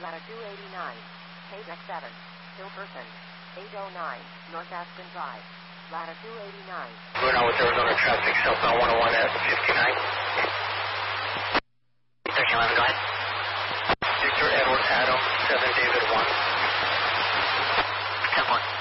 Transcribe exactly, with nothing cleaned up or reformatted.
latitude eighty-nine, K X seven, Hilperson, eight oh nine, North Aspen Drive, latitude eighty-nine. We're now with Arizona traffic, southbound one oh one at fifty-nine. thirteen eleven, go ahead. Victor Edward Adam, seven David one. ten one.